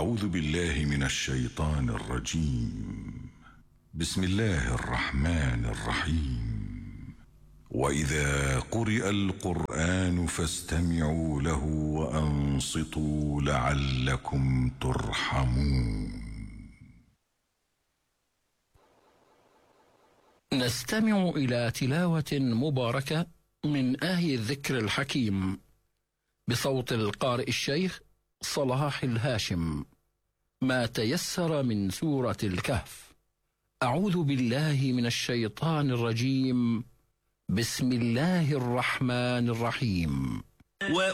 أعوذ بالله من الشيطان الرجيم. بسم الله الرحمن الرحيم. وإذا قرئ القرآن فاستمعوا له وأنصتوا لعلكم ترحمون. نستمع إلى تلاوة مباركة من آية الذكر الحكيم بصوت القارئ الشيخ صلاح الهاشم. ما تيسر من سورة الكهف. أعوذ بالله من الشيطان الرجيم. بسم الله الرحمن الرحيم.